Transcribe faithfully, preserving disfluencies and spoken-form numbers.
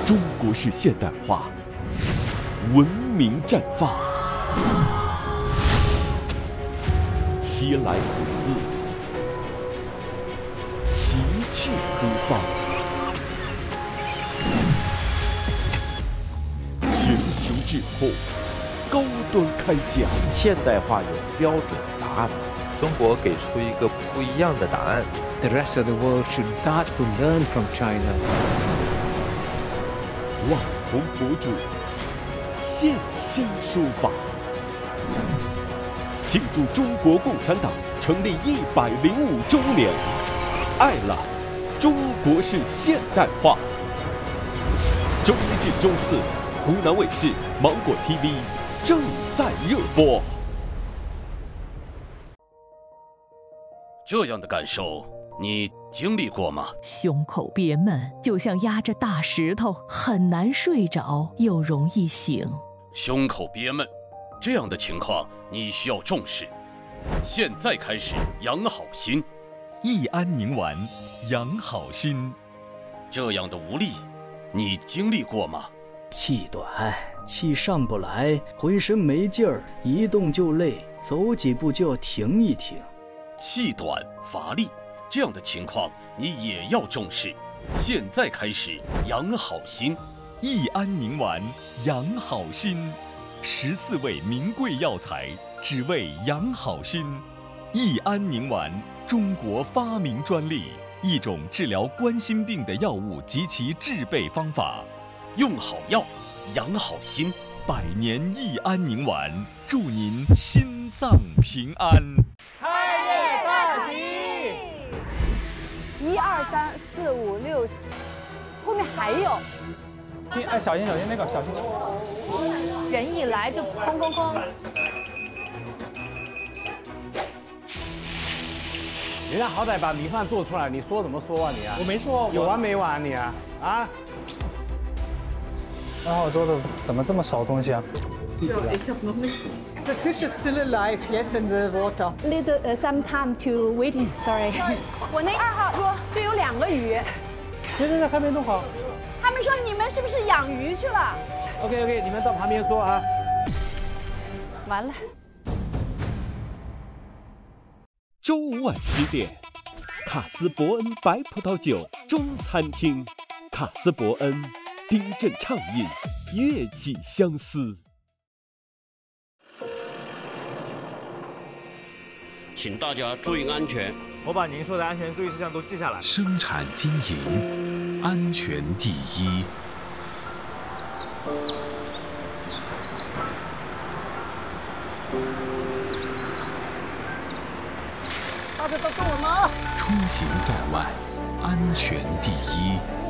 中国式现代化，文明绽放。西来投资，奇趣播放，全球智库高端开讲。 现代化有标准答案吗？中国给出一个不一样的答案。 The rest of the world should start to learn from China. 网红博主现身说法，庆祝中国共产党成立一百零五周年。爱了中国式现代化。周一至周四，湖南卫视、芒果 T V 正在热播。 这样的感受，你经历过吗？ 胸口憋闷，就像压着大石头，很难睡着，又容易醒。 胸口憋闷，这样的情况你需要重视。现在开始养好心， 益安宁丸养好心。 这样的无力，你经历过吗？ 气短，气上不来，浑身没劲儿，一动就累，走几步就要停一停。 气短乏力，这样的情况你也要重视。现在开始养好心， 益安宁丸养好心，十四味名贵药材，只为养好心。益安宁丸，中国发明专利，一种治疗冠心病的药物及其制备方法。 用好药，养好心。 百年益安宁丸，祝您心脏平安。 开业大吉！一二三四五六，后面还有。 哎，小心小心，那个小心。 人一来就哐哐哐。 人家好歹把米饭做出来，你说怎么说啊你啊？ 我没说， 有完没完你啊？啊？ 然后我做的怎么这么少东西啊？ The fish is still alive, yes, in the water. Little, uh, some time to waiting. Sorry. 我那二号说就有两个鱼。 别别别，还没弄好。 他们说你们是不是养鱼去了 ？OK OK， 你们到旁边说啊。 完了。 周五晚十点，卡斯伯恩白葡萄酒中餐厅，卡斯伯恩冰镇畅饮，悦己相思。 请大家注意安全。 我把您说的安全注意事项都记下来。 生产经营，安全第一。 大家都跟我拿。 出行在外，安全第一。